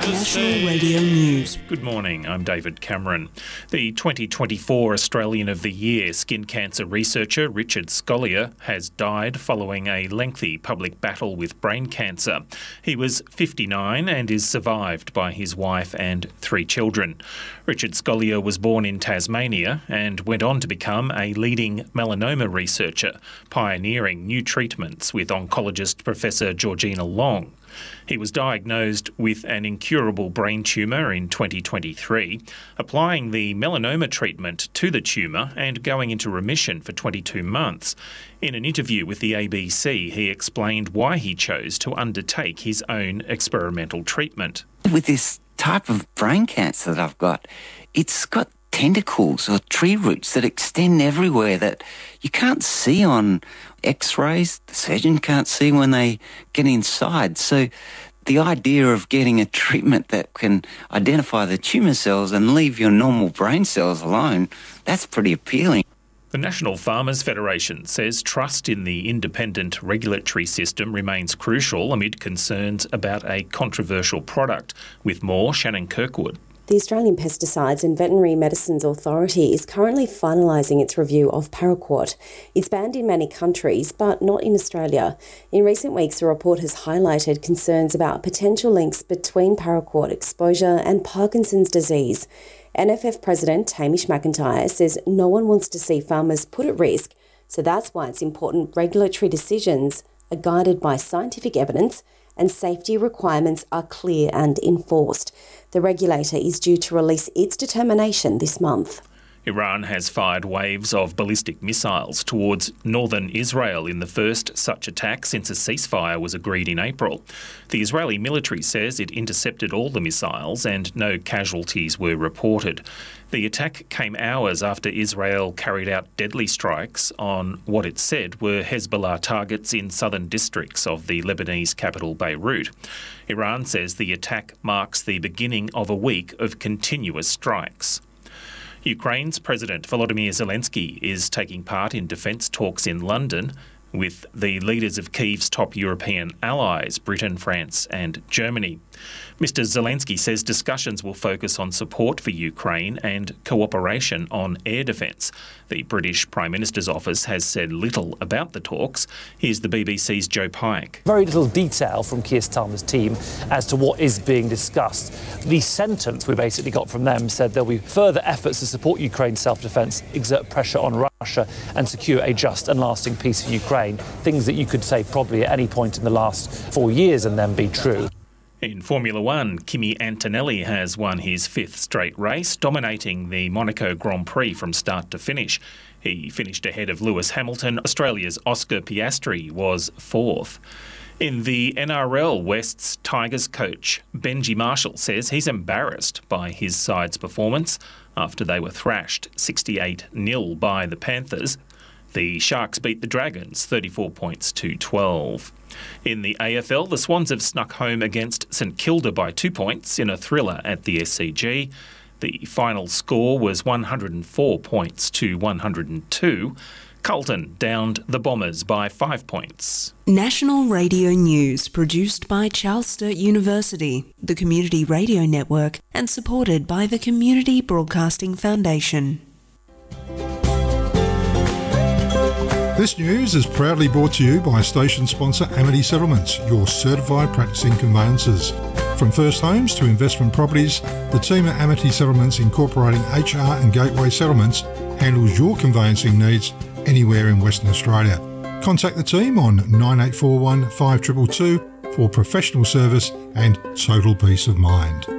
National Radio News. Good morning, I'm David Cameron. The 2024 Australian of the Year skin cancer researcher Richard Scolyer has died following a lengthy public battle with brain cancer. He was 59 and is survived by his wife and 3 children. Richard Scolyer was born in Tasmania and went on to become a leading melanoma researcher, pioneering new treatments with oncologist Professor Georgina Long. He was diagnosed with an incurable brain tumour in 2023, applying the melanoma treatment to the tumour and going into remission for 22 months. In an interview with the ABC, he explained why he chose to undertake his own experimental treatment. With this type of brain cancer that I've got, it's got tentacles or tree roots that extend everywhere that you can't see on X-rays. The surgeon can't see when they get inside. So the idea of getting a treatment that can identify the tumour cells and leave your normal brain cells alone, that's pretty appealing. The National Farmers Federation says trust in the independent regulatory system remains crucial amid concerns about a controversial product. With more, Shannon Kirkwood. The Australian Pesticides and Veterinary Medicines Authority is currently finalising its review of paraquat. It's banned in many countries, but not in Australia. In recent weeks, the report has highlighted concerns about potential links between paraquat exposure and Parkinson's disease. NFF President Hamish McIntyre says no one wants to see farmers put at risk, so that's why it's important regulatory decisions are guided by scientific evidence and safety requirements are clear and enforced. The regulator is due to release its determination this month. Iran has fired waves of ballistic missiles towards northern Israel in the first such attack since a ceasefire was agreed in April. The Israeli military says it intercepted all the missiles and no casualties were reported. The attack came hours after Israel carried out deadly strikes on what it said were Hezbollah targets in southern districts of the Lebanese capital Beirut. Iran says the attack marks the beginning of a week of continuous strikes. Ukraine's President Volodymyr Zelensky is taking part in defence talks in London with the leaders of Kyiv's top European allies, Britain, France and Germany. Mr Zelensky says discussions will focus on support for Ukraine and cooperation on air defence. The British Prime Minister's office has said little about the talks. Here's the BBC's Joe Pike. Very little detail from Keir Starmer's team as to what is being discussed. The sentence we basically got from them said there'll be further efforts to support Ukraine's self-defence, exert pressure on Russia and secure a just and lasting peace for Ukraine. Things that you could say probably at any point in the last 4 years and then be true. In Formula One, Kimi Antonelli has won his 5th straight race, dominating the Monaco Grand Prix from start to finish. He finished ahead of Lewis Hamilton. Australia's Oscar Piastri was 4th. In the NRL, West's Tigers coach Benji Marshall says he's embarrassed by his side's performance after they were thrashed 68-0 by the Panthers. The Sharks beat the Dragons 34 points to 12. In the AFL, the Swans have snuck home against St Kilda by 2 points in a thriller at the SCG. The final score was 104 points to 102. Carlton downed the Bombers by 5 points. National Radio News, produced by Charles Sturt University, the Community Radio Network, and supported by the Community Broadcasting Foundation. This news is proudly brought to you by station sponsor Amity Settlements, your certified practicing conveyancers. From first homes to investment properties, the team at Amity Settlements, incorporating HR and Gateway Settlements, handles your conveyancing needs anywhere in Western Australia. Contact the team on 9841 5222 for professional service and total peace of mind.